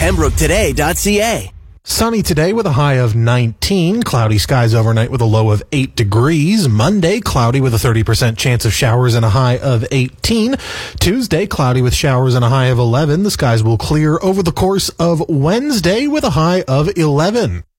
PembrokeToday.ca. Sunny today with a high of 19. Cloudy skies overnight with a low of 8 degrees. Monday, cloudy with a 30% chance of showers and a high of 18. Tuesday, cloudy with showers and a high of 11. The skies will clear over the course of Wednesday with a high of 11.